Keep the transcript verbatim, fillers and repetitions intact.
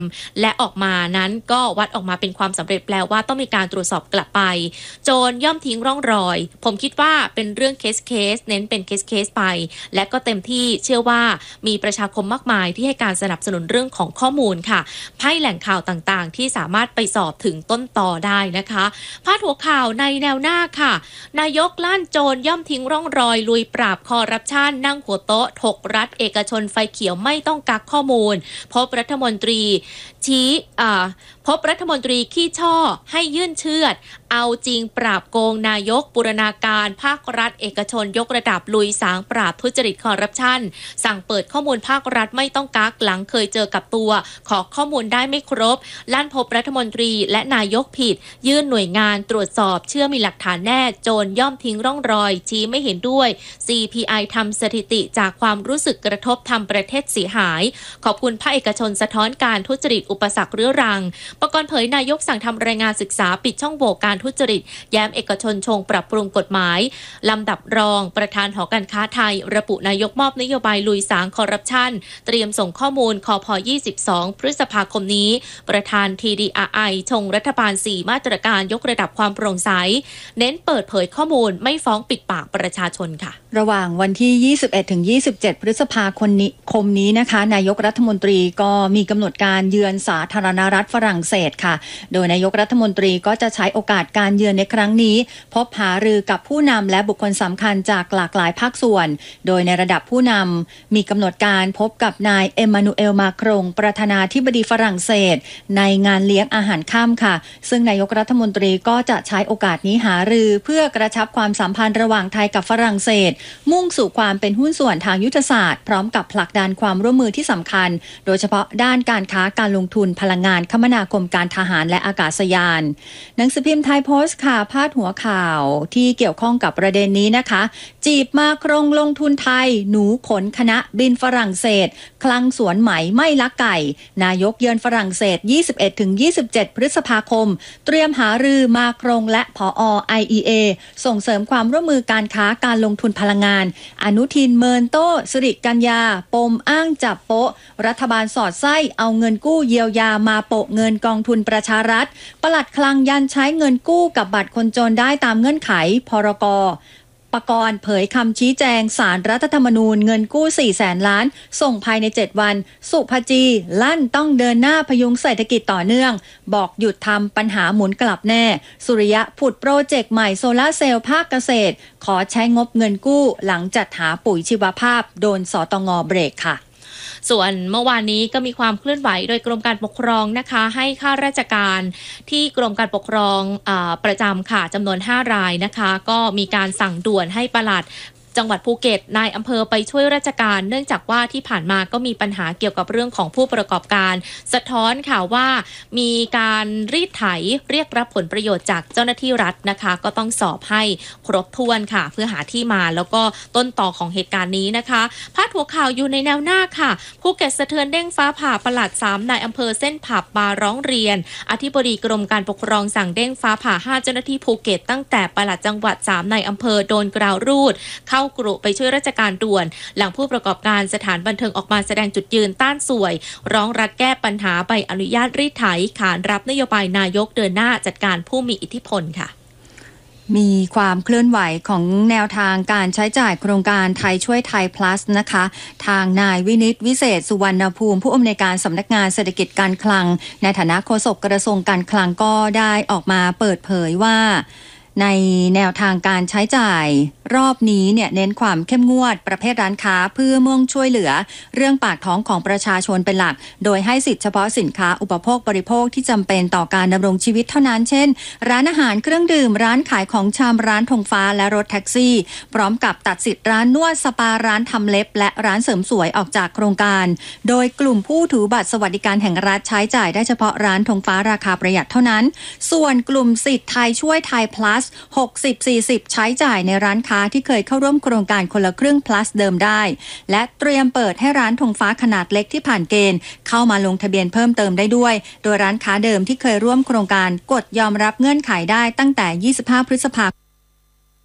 และออกมานั้นก็วัดออกมาเป็นความสำเร็จแปลว่าต้องมีการตรวจสอบกลับไปโจรย่อมทิ้งร่องรอยผมคิดว่าเป็นเรื่องเคสเคสเน้นเป็นเคสเคสไปและก็เต็มที่เชื่อว่ามีประชาคมมากมายที่ให้การสนับสนุนเรื่องของข้อมูลค่ะให้แหล่งข่าวต่างๆที่สามารถไปสอบถึงต้นตอได้นะคะพาดหัวข่าวในแนวหน้าค่ะนายกล้านโจรย่อมทิ้งร่องรอยลุยปราบคอร์รัปชันนั่งหัวโต๊ะถกรัฐเอกชนไฟเขียวไม่ต้องกักข้อมูลพบรัฐมนตรีชี้อ่าพบรัฐมนตรีขี้ช่อให้ยื่นเชือดเอาจริงปราบโกงนายกบูรณาการภาครัฐเอกชนยกระดับลุยสางปราบทุจริตคอร์รัปชันสั่งเปิดข้อมูลภาครัฐไม่ต้องกักหลังเคยเจอกับตัวขอข้อมูลได้ไม่ครบลั่นพบรัฐมนตรีและนายกผิดยื่นหน่วยงานตรวจสอบเชื่อมีหลักฐานแน่โจรย่อมทิ้งร่องรอยชี้ไม่เห็นด้วย ซี พี ไอ ทำสถิติจากความรู้สึกกระทบทำประเทศเสียหายขอบคุณภาคเอกชนสะท้อนการทุจริตอุปสรรคเรื้อรังปกรณ์เผยนายกสั่งทำรายงานศึกษาปิดช่องโหว่การทุจริตแย้มเอกชนชงปรับปรุงกฎหมายลำดับรองประธานหอการค้าไทยระบุนายกมอบนโยบายลุยสางคอร์รัปชันเตรียมส่งข้อมูลคพยี่สิบสองพฤษภาคมนี้ประธาน ที ดี อาร์ ไอ ชงรัฐบาลสี่มาตรการยกระดับความโปร่งใสเน้นเปิดเผยข้อมูลไม่ฟ้องปิดปากประชาชนค่ะระหว่างวันที่ ยี่สิบเอ็ดถึงยี่สิบเจ็ด พฤษภาคมนี้คมนี้นะคะนายกรัฐมนตรีก็มีกำหนดการเยือนสาธารณรัฐฝรั่งเศสค่ะโดยนายกรัฐมนตรีก็จะใช้โอกาสการเยือนในครั้งนี้พบหารือกับผู้นำและบุคคลสำคัญจากหลากหลายภาคส่วนโดยในระดับผู้นำมีกำหนดการพบกับนายเอ็มมานูเอลมาครงประธานาธิบดีฝรั่งเศสในงานเลี้ยงอาหารค่ำค่ะซึ่งนายกรัฐมนตรีก็จะใช้โอกาสนี้หารือเพื่อกระชับความสัมพันธ์ระหว่างไทยกับฝรั่งเศสมุ่งสู่ความเป็นหุ้นส่วนทางยุทธศาสตร์พร้อมกับผลักดันความร่วมมือที่สำคัญโดยเฉพาะด้านการค้าการลงทุนพลังงานคมนาคมการทหารและอากาศยานหนังสือพิมพ์ไทยโพสต์ค่ะพาดหัวข่าวที่เกี่ยวข้องกับประเด็นนี้นะคะจีบมาครงลงทุนไทยหนูขนคณะบินฝรั่งเศสคลังสวนไหมไม่ลักไก่นายกเยือนฝรั่งเศส ยี่สิบเอ็ดถึงยี่สิบเจ็ด พฤษภาคมเตรียมหารือมาครงและผอ ไอ อี เอ ส่งเสริมความร่วมมือการค้าการลงทุนพลังงานอนุทินเมินโต้สิริกัญญาปมอ้างจับโป๊ะรัฐบาลสอดไส้เอาเงินกู้เยียวยามาโปะเงินกองทุนประชารัฐปลัดคลังยันใช้เงินกู้กับบัตรคนจนได้ตามเงื่อนไขพรก.ปกรณ์เผยคำชี้แจงศาลรัฐธรรมนูญเงินกู้สี่แสนล้านส่งภายในเจ็ดวันสุภจีลั่นต้องเดินหน้าพยุงเศรษฐกิจต่อเนื่องบอกหยุดทำปัญหาหมุนกลับแน่สุริยะผุดโปรเจกต์ใหม่โซลาร์เซลล์ภาคเกษตรขอใช้งบเงินกู้หลังจัดหาปุ๋ยชีวภาพโดนสตง.เบรกค่ะส่วนเมื่อวานนี้ก็มีความเคลื่อนไหวโดยกรมการปกครองนะคะให้ข้าราชการที่กรมการปกครองอ่าประจำค่ะจำนวนห้ารายนะคะก็มีการสั่งด่วนให้ปลัดจังหวัดภูเก็ตนายอำเภอไปช่วยราชการเนื่องจากว่าที่ผ่านมาก็มีปัญหาเกี่ยวกับเรื่องของผู้ประกอบการสะท้อนค่ะว่ามีการรีดไถเรียกรับผลประโยชน์จากเจ้าหน้าที่รัฐนะคะก็ต้องสอบให้ครบถ้วนค่ะเพื่อหาที่มาแล้วก็ต้นต่อของเหตุการณ์นี้นะคะพาดหัวข่าวอยู่ในแนวหน้าค่ะภูเก็ตสะเทือนเด้งฟ้าผ่าปลัดสามนายอำเภอเส้นผับบาร์ร้องเรียนอธิบดีกรมการปกครองสั่งเด้งฟ้าผ่าห้าเจ้าหน้าที่ภูเก็ตตั้งแต่ปลัดจังหวัดสามนายอำเภอโดนกราวรูดเข้ากรุไปช่วยราชการด่วนหลังผู้ประกอบการสถานบันเทิงออกมาแสดงจุดยืนต้านสวยร้องรัฐแก้ปัญหาใบอนุญาตรีดไถขานรับนโยบายนายกเดินหน้าจัดการผู้มีอิทธิพลค่ะมีความเคลื่อนไหวของแนวทางการใช้จ่ายโครงการไทยช่วยไทย plus นะคะทางนายวินิตวิเศษสุวรรณภูมิผู้อำนวยการสำนักงานเศรษฐกิจการคลังในฐานะโฆษกกระทรวงการคลังก็ได้ออกมาเปิดเผยว่าในแนวทางการใช้จ่ายรอบนี้เนี่ยเน้นความเข้มงวดประเภทร้านค้าเพื่อมุ่งช่วยเหลือเรื่องปากท้องของประชาชนเป็นหลักโดยให้สิทธิเฉพาะสินค้าอุปโภคบริโภคที่จำเป็นต่อการดำรงชีวิตเท่านั้นเช่นร้านอาหารเครื่องดื่มร้านขายของชำร้านธงฟ้าและรถแท็กซี่พร้อมกับตัดสิทธิ์ร้านนวดสปาร้านทำเล็บและร้านเสริมสวยออกจากโครงการโดยกลุ่มผู้ถือบัตรสวัสดิการแห่งรัฐใช้จ่ายได้เฉพาะร้านธงฟ้าราคาประหยัดเท่านั้นส่วนกลุ่มสิทธิ์ไทยช่วยไทย plus หกสิบ สี่สิบใช้จ่ายในร้านค้าที่เคยเข้าร่วมโครงการคนละครึ่ง plus เดิมได้และเตรียมเปิดให้ร้านธงฟ้าขนาดเล็กที่ผ่านเกณฑ์เข้ามาลงทะเบียนเพิ่มเติมได้ด้วยโดยร้านค้าเดิมที่เคยร่วมโครงการกดยอมรับเงื่อนไขได้ตั้งแต่ยี่สิบห้าพฤษภาคม